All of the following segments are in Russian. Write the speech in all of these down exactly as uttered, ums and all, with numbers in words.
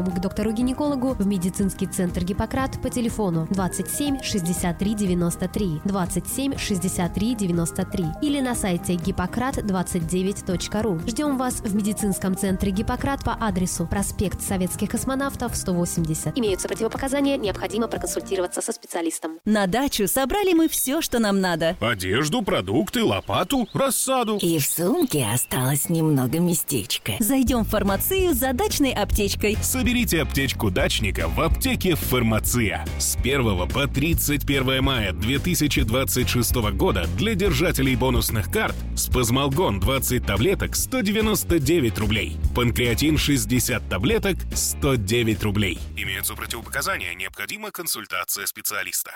К доктору-гинекологу в медицинский центр «Гиппократ» по телефону двадцать семь шестьдесят три девяносто три, двадцать семь шестьдесят три девяносто три или на сайте гиппократ двадцать девять точка ру. Ждем вас в медицинском центре «Гиппократ» по адресу проспект Советских космонавтов, сто восемьдесят. Имеются противопоказания, необходимо проконсультироваться со специалистом. На дачу собрали мы все, что нам надо. Одежду, продукты, лопату, рассаду. И в сумке осталось немного местечка. Зайдем в фармацию за дачной аптечкой. Соберите аптечку дачника в аптеке «Фармация». С первого по тридцать первое мая две тысячи двадцать шестого года для держателей бонусных карт спазмолгон двадцать таблеток сто девяносто девять рублей. Панкреатин шестьдесят таблеток сто девять рублей. Имеются противопоказания, необходима консультация специалиста.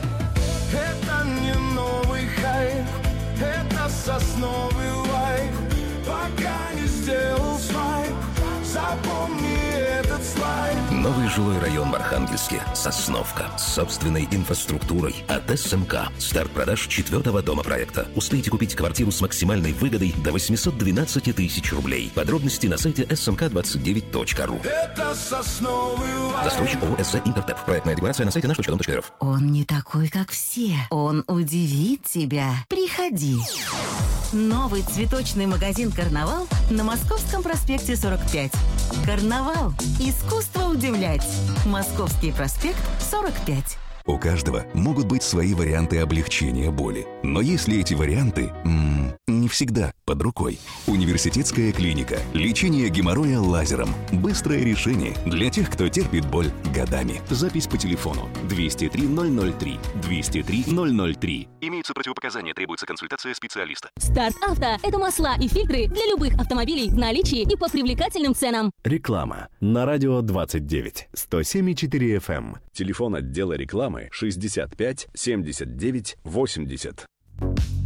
Это не новый хайп, это сосновый лайф. Пока не сделал свайп, запомни этот слайд. Новый жилой район в Архангельске. Сосновка. С собственной инфраструктурой. От СМК. Старт продаж четвертого дома проекта. Успейте купить квартиру с максимальной выгодой до восемьсот двенадцать тысяч рублей. Подробности на сайте эс эм ка двадцать девять точка ру. Это сосновый лайф. Застройщик ООО «СЗ Интертеп». Проектная декларация на сайте наш точка дом точка рф. Он не такой, как все. Он удивит тебя. Приходи. Новый цветочный магазин «Карнавал» на Московском проспекте сорок пять. «Карнавал. Искусство удивлять». Московский проспект сорок пять. У каждого могут быть свои варианты облегчения боли. Но если эти варианты м- не всегда под рукой. Университетская клиника. Лечение геморроя лазером. Быстрое решение для тех, кто терпит боль годами. Запись по телефону двести три ноль ноль три двести три ноль ноль три. Имеются противопоказания, требуется консультация специалиста. Старт Авто – это масла и фильтры для любых автомобилей в наличии и по привлекательным ценам. Реклама на радио двадцать девять, сто семь и четыре эф эм. Телефон отдела рекламы шестьдесят пять семьдесят девять восемьдесят.